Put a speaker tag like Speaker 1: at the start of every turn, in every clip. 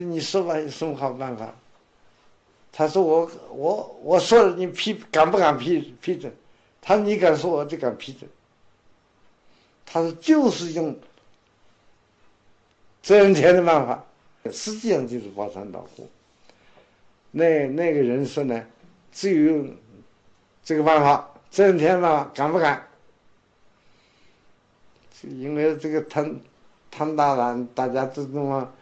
Speaker 1: 你说吧，有什么好办法？他说我说了，你敢不敢批准？他说你敢说，我就敢批准。他说就是用责任田的办法，实际上就是包产到户。那个人说呢，只有用这个办法，责任田办法，敢不敢？因为这个唐大胆，大家都那么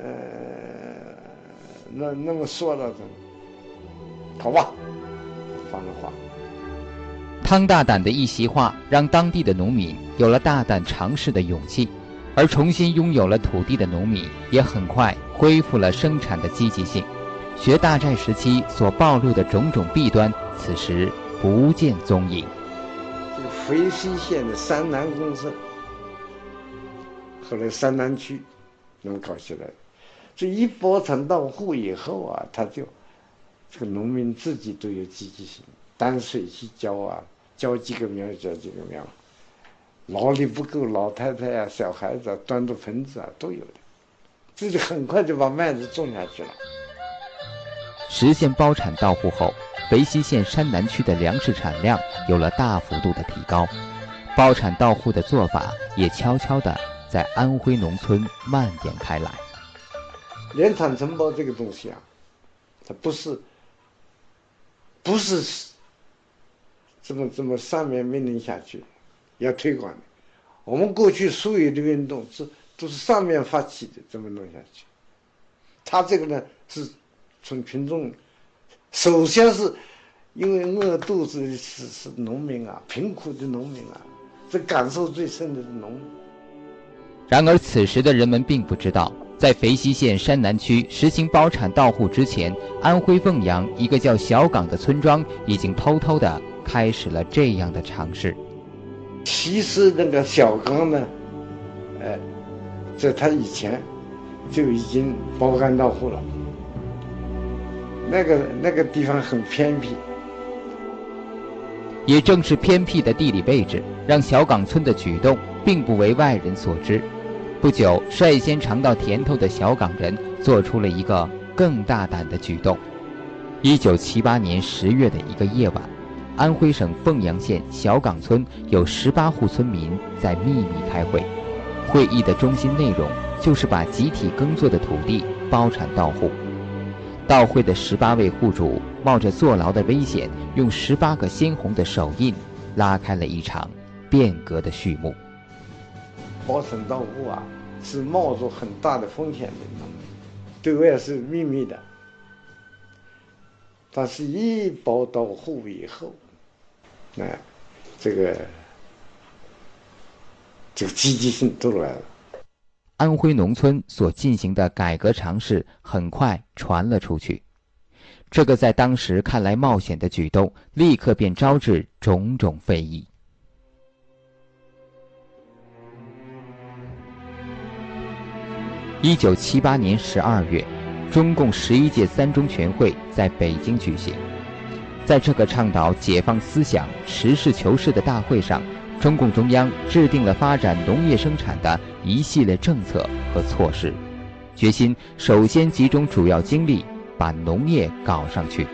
Speaker 1: 那么说了，好吧，放了话。
Speaker 2: 汤大胆的一席话，让当地的农民有了大胆尝试的勇气，而重新拥有了土地的农民也很快恢复了生产的积极性。学大寨时期所暴露的种种弊端，此时不见踪影。
Speaker 1: 这个肥西县的山南公社，后来山南区那么搞起来，这一包产到户以后啊，他就这个农民自己都有积极性，担水去浇啊，浇几个苗浇几个苗，劳力不够，老太太啊、小孩子啊端着盆子啊都有的，这就很快就把麦子种下去了。
Speaker 2: 实现包产到户后，肥西县山南区的粮食产量有了大幅度的提高，包产到户的做法也悄悄地在安徽农村蔓延开来。
Speaker 1: 联产承包这个东西啊，它不是这么上面命令下去要推广的。我们过去所有的运动都是上面发起的，这么弄下去。他这个呢是从群众，首先是因为饿肚子是农民啊，贫苦的农民啊，这感受最深的是农民。
Speaker 2: 然而此时的人们并不知道，在肥西县山南区实行包产到户之前，安徽凤阳一个叫小岗的村庄已经偷偷地开始了这样的尝试。
Speaker 1: 其实那个小岗呢，在他以前就已经包干到户了。那个地方很偏僻，
Speaker 2: 也正是偏僻的地理位置，让小岗村的举动并不为外人所知。不久，率先尝到甜头的小岗人做出了一个更大胆的举动。1978年10月的一个夜晚，安徽省凤阳县小岗村有18户村民在秘密开会，会议的中心内容就是把集体耕作的土地包产到户。到会的18位户主冒着坐牢的危险，用18个鲜红的手印拉开了一场变革的序幕。
Speaker 1: 包产到户啊，是冒着很大的风险的，对外是秘密的。但是一包到户以后，这个积极性都来了。
Speaker 2: 安徽农村所进行的改革尝试很快传了出去，这个在当时看来冒险的举动，立刻便招致种种非议。1978年12月，中共11届三中全会在北京举行。在这个倡导解放思想、实事求是的大会上，中共中央制定了发展农业生产的一系列政策和措施，决心首先集中主要精力把农业搞上去。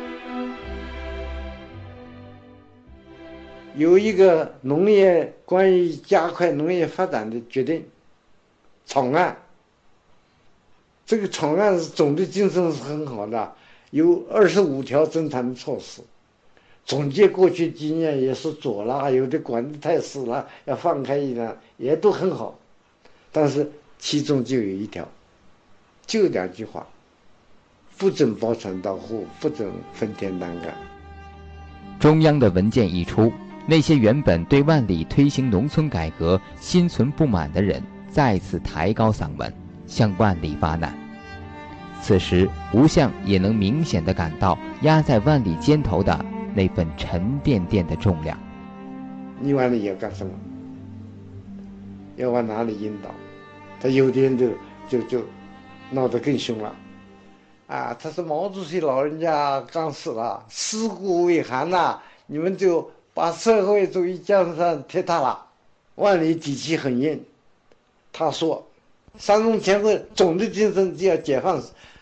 Speaker 1: 有一个关于加快农业发展的决定草案，这个草案是总的精神是很好的，有25条增产的措施，总结过去经验也是左了，有的管得太死了，要放开一点，也都很好。但是其中就有一条，就2句话：不准包产到户，不准分田单干。
Speaker 2: 中央的文件一出，那些原本对万里推行农村改革心存不满的人再次抬高嗓门，向万里发难。此时吴相也能明显地感到压在万里肩头的那份沉甸甸的重量。
Speaker 1: 你万里要干什么？要往哪里引导？他有的人就闹得更凶了啊！他说毛主席老人家刚死了，尸骨未寒呐，你们就把社会主义江山踢塌了。万里底气很硬，他说三中全会总的精神就要解放